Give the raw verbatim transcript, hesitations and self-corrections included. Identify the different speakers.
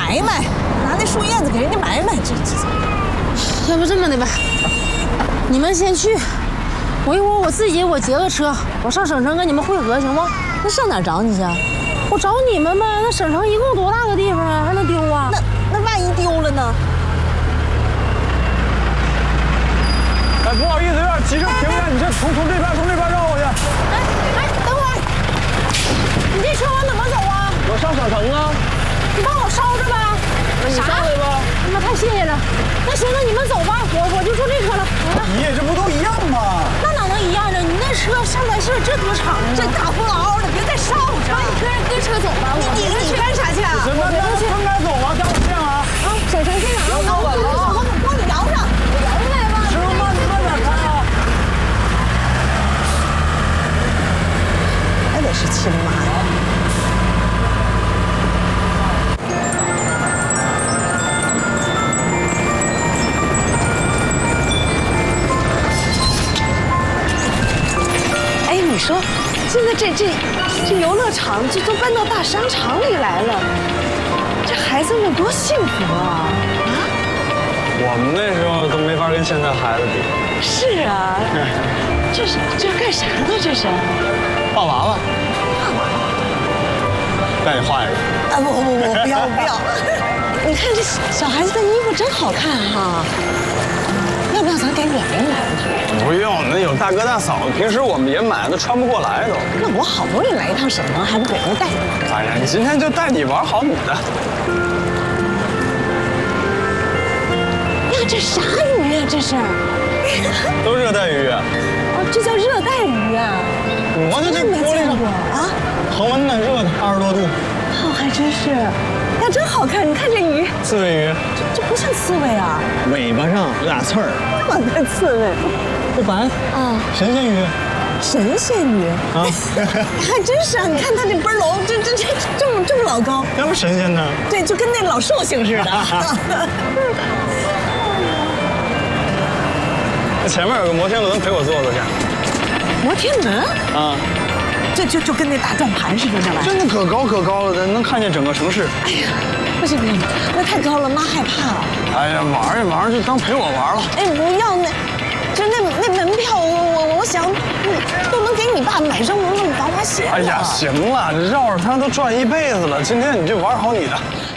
Speaker 1: 买卖，拿那树叶子给人家买买，这这。
Speaker 2: 要不这么的吧，你们先去，我一会儿我自己我截个车，我上省城跟你们会合，行吗？
Speaker 1: 那上哪找你去？
Speaker 2: 我找你们呗。那省城一共多大个地方啊？还能丢啊？
Speaker 1: 那那万一丢了呢？
Speaker 3: 哎，不好意思，有点急车，停一下，你先从从这边从这边绕过去。
Speaker 2: 哎哎，等会儿，你这车往怎么走啊？
Speaker 3: 我上省城啊。
Speaker 2: 你帮我捎着呗。
Speaker 3: 那你上来吧。
Speaker 2: 他妈太谢谢了。那行，那你们走吧，我我就坐这车了。
Speaker 3: 你这不都一样吗？
Speaker 2: 那哪能一样呢？你那车上完事儿这多长啊？
Speaker 1: 这大风嗷的，别再烧着。
Speaker 2: 你跟跟车走吧，我
Speaker 1: 你你干啥去啊？
Speaker 3: 行，那咱分开走吧，等我见啊。
Speaker 2: 啊，省城机场，
Speaker 1: 我我我帮你摇上，我摇上来吧。
Speaker 3: 师傅慢慢点开啊。
Speaker 1: 还得是亲妈呀。你说，现在这这这游乐场就都搬到大商场里来了，这孩子们多幸福啊！啊，
Speaker 3: 我们那时候都没法跟现在孩子比。
Speaker 1: 是啊，这是这干啥呢？这是
Speaker 3: 画娃娃。
Speaker 1: 画娃娃。
Speaker 3: 带你画一个。
Speaker 1: 啊不不不，不要不要！你看这小孩子的衣服真好看哈、啊。要不要咱给我们买回去？
Speaker 3: 不用，那有大哥大嫂，平时我们也买，都穿不过来都。
Speaker 1: 那我好不容易来一趟省城，还不给人带？
Speaker 3: 哎呀，你今天就带你玩好你的。
Speaker 1: 呀，这啥鱼呀？这是？
Speaker 3: 都热带鱼。
Speaker 1: 哦，这叫热带鱼啊！
Speaker 3: 我这这
Speaker 1: 没
Speaker 3: 玻璃上
Speaker 1: 见过啊，
Speaker 3: 恒温的，热的，二十多度。
Speaker 1: 哦，还真是。呀，真好看！你看这鱼，
Speaker 3: 刺猬鱼，
Speaker 1: 这不像刺猬啊，
Speaker 3: 尾巴上有俩刺儿。
Speaker 1: 这么大刺猬。
Speaker 3: 这白
Speaker 1: 啊，
Speaker 3: 神仙鱼。
Speaker 1: 神仙鱼
Speaker 3: 啊，
Speaker 1: 还真是啊！你看它这背篓，这这这这么这么老高，
Speaker 3: 那不神仙呢？
Speaker 1: 对，就跟那老寿星似的。
Speaker 3: 那前面有个摩天轮陪我坐坐去。
Speaker 1: 摩天轮
Speaker 3: 啊，
Speaker 1: 这就就跟那大转盘似的，那玩意儿。
Speaker 3: 真的可高可高了，能看见整个城市。
Speaker 1: 哎呀，不行不行，那太高了，妈害怕。
Speaker 3: 哎呀，玩一玩就当陪我玩了。
Speaker 1: 哎，不要那，就那那门票，我我我想都能给你爸买上那娃娃鞋了。
Speaker 3: 哎呀，行了，绕着它都转一辈子了，今天你就玩好你的。